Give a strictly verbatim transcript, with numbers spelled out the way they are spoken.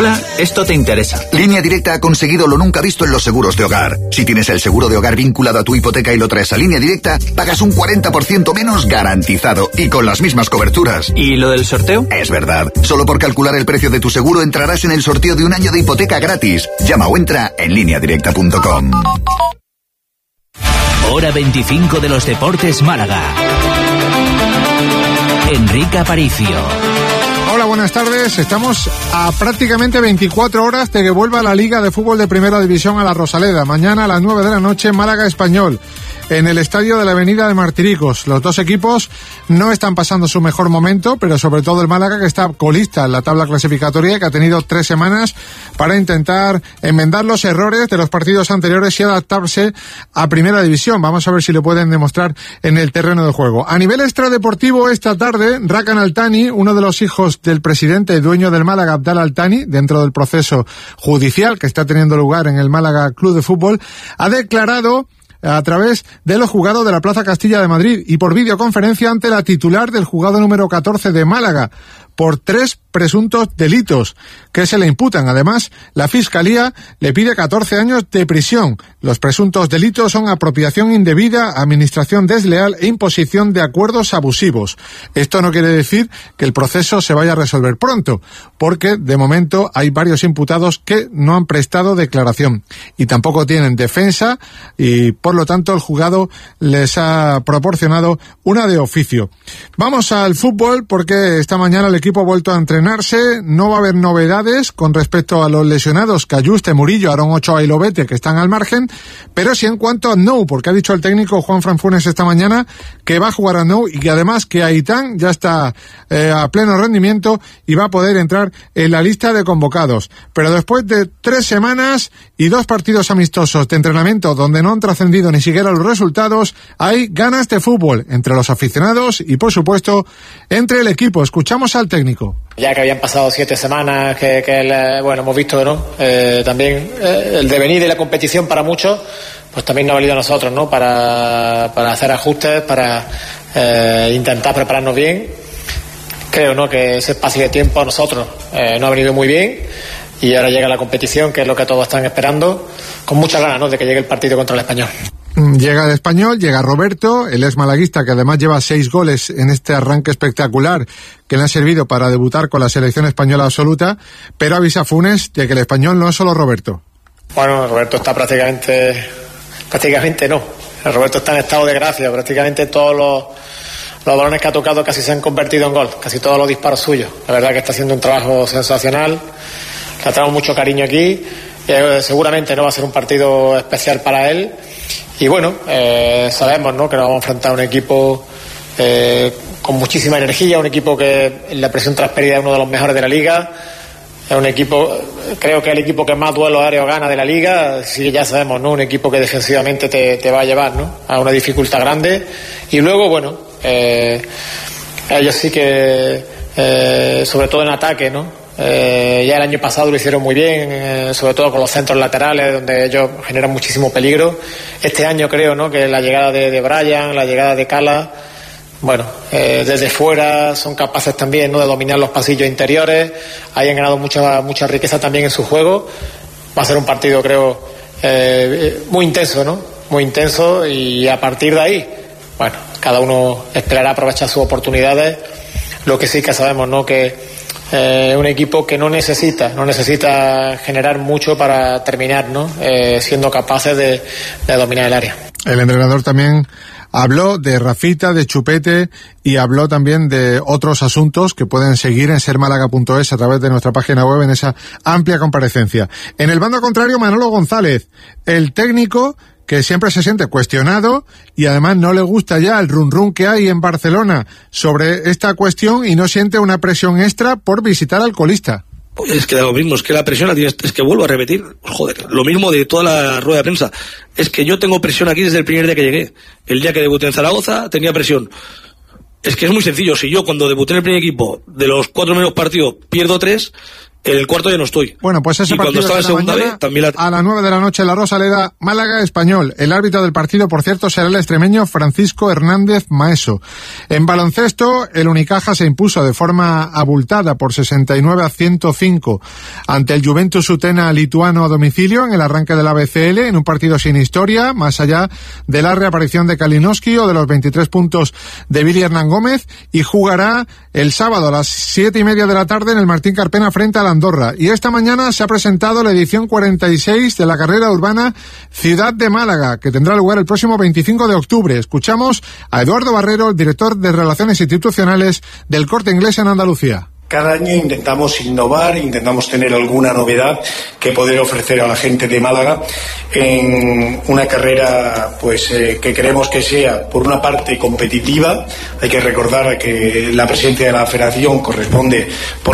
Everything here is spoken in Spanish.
Hola, esto te interesa. Línea Directa ha conseguido lo nunca visto en los seguros de hogar. Si tienes el seguro de hogar vinculado a tu hipoteca y lo traes a Línea Directa, pagas un cuarenta por ciento menos garantizado y con las mismas coberturas. ¿Y lo del sorteo? Es verdad. Solo por calcular el precio de tu seguro entrarás en el sorteo de un año de hipoteca gratis. Llama o entra en línea directa punto com. Hora veinticinco de los Deportes Málaga. Enrique Aparicio. Hola, buenas tardes. Estamos a prácticamente veinticuatro horas de que vuelva la Liga de Fútbol de Primera División a la Rosaleda. Mañana a las nueve de la noche, Málaga Español, en el estadio de la Avenida de Martiricos. Los dos equipos no están pasando su mejor momento, pero sobre todo el Málaga, que está colista en la tabla clasificatoria, que ha tenido tres semanas para intentar enmendar los errores de los partidos anteriores y adaptarse a Primera División. Vamos a ver si lo pueden demostrar en el terreno de juego. A nivel extradeportivo, esta tarde, Rakan Altani, uno de los hijos del presidente y dueño del Málaga, Abdal Altani, dentro del proceso judicial que está teniendo lugar en el Málaga Club de Fútbol, ha declarado a través de los juzgados de la Plaza Castilla de Madrid y por videoconferencia ante la titular del juzgado número catorce de Málaga por tres presuntos delitos que se le imputan. Además, la Fiscalía le pide catorce años de prisión. Los presuntos delitos son apropiación indebida, administración desleal e imposición de acuerdos abusivos. Esto no quiere decir que el proceso se vaya a resolver pronto, porque de momento hay varios imputados que no han prestado declaración y tampoco tienen defensa y por lo tanto el juzgado les ha proporcionado una de oficio. Vamos al fútbol porque esta mañana el equipo ha vuelto a entrenarse. No va a haber novedades con respecto a los lesionados Cayuste, Murillo, Aarón Ochoa y Lobete, que están al margen, pero sí en cuanto a Nou, porque ha dicho el técnico Juan Fran Funes esta mañana que va a jugar a Nou y que además que Aitán ya está eh, a pleno rendimiento y va a poder entrar en la lista de convocados. Pero después de tres semanas y dos partidos amistosos de entrenamiento donde no han trascendido ni siquiera los resultados, hay ganas de fútbol entre los aficionados y por supuesto entre el equipo. Escuchamos al técnico. Ya que habían pasado siete semanas, que, que el, bueno, hemos visto, ¿no? Eh, también eh, el devenir de la competición para muchos, pues también nos ha valido a nosotros, ¿no? Para, para hacer ajustes, para eh, intentar prepararnos bien. Creo, ¿no? Que ese espacio de tiempo a nosotros eh, nos ha venido muy bien y ahora llega la competición, que es lo que todos están esperando, con muchas ganas, ¿no? De que llegue el partido contra el Español. Llega el Español, llega Roberto, él es malaguista, que además lleva seis goles en este arranque espectacular que le ha servido para debutar con la selección española absoluta, pero avisa Funes de que el Español no es solo Roberto. Bueno, Roberto está prácticamente, prácticamente no, Roberto está en estado de gracia, prácticamente todos los, los balones que ha tocado casi se han convertido en gol, casi todos los disparos suyos. La verdad que está haciendo un trabajo sensacional, le traemos mucho cariño aquí, eh, seguramente no va a ser un partido especial para él. Y bueno, eh, sabemos, ¿no? Que nos vamos a enfrentar a un equipo eh, con muchísima energía, un equipo que en la presión transferida es uno de los mejores de la liga, es un equipo, creo que es el equipo que más duelos aéreos gana de la liga, sí, ya sabemos, ¿no? Un equipo que defensivamente te, te va a llevar, ¿no? A una dificultad grande y luego, bueno, eh, ellos sí que, eh, sobre todo en ataque, ¿no? Eh, ya el año pasado lo hicieron muy bien, eh, sobre todo con los centros laterales donde ellos generan muchísimo peligro. Este año creo, ¿no? Que la llegada de, de Brian, la llegada de Cala, bueno, eh, desde fuera son capaces también, ¿no? De dominar los pasillos interiores, hayan ganado mucha mucha riqueza también en su juego. Va a ser un partido, creo, eh, muy intenso, ¿no? Muy intenso y a partir de ahí, bueno, cada uno esperará aprovechar sus oportunidades. Lo que sí que sabemos, ¿no? Que Eh, un equipo que no necesita no necesita generar mucho para terminar, ¿no? Eh, siendo capaces de, de dominar el área. El entrenador también habló de Rafita, de Chupete y habló también de otros asuntos que pueden seguir en ser málaga punto es a través de nuestra página web en esa amplia comparecencia. En el bando contrario, Manolo González, el técnico que siempre se siente cuestionado y además no le gusta ya el run run que hay en Barcelona sobre esta cuestión y no siente una presión extra por visitar al colista. Es que da lo mismo, es que la presión la tienes, es que vuelvo a repetir, joder, lo mismo de toda la rueda de prensa, es que yo tengo presión aquí desde el primer día que llegué, el día que debuté en Zaragoza tenía presión, es que es muy sencillo, si yo cuando debuté en el primer equipo, de los cuatro primeros partidos pierdo tres, En el cuarto ya no estoy. Bueno, pues ese y partido cuando estaba en segunda B, también la... a las nueve de la noche en la Rosaleda, Málaga Español. El árbitro del partido, por cierto, será el extremeño Francisco Hernández Maeso. En baloncesto, el Unicaja se impuso de forma abultada por sesenta y nueve a ciento cinco ante el Juventus Utena lituano a domicilio en el arranque de la B C L, en un partido sin historia, más allá de la reaparición de Kalinowski o de los veintitrés puntos de Billy Hernán Gómez, y jugará el sábado a las siete y media de la tarde en el Martín Carpena frente a la Andorra. Y esta mañana se ha presentado la edición cuarenta y seis de la carrera urbana Ciudad de Málaga, que tendrá lugar el próximo veinticinco de octubre. Escuchamos a Eduardo Barrero, el director de Relaciones Institucionales del Corte Inglés en Andalucía. Cada año intentamos innovar, intentamos tener alguna novedad que poder ofrecer a la gente de Málaga en una carrera pues eh, que queremos que sea, por una parte, competitiva. Hay que recordar que la presidencia de la federación corresponde por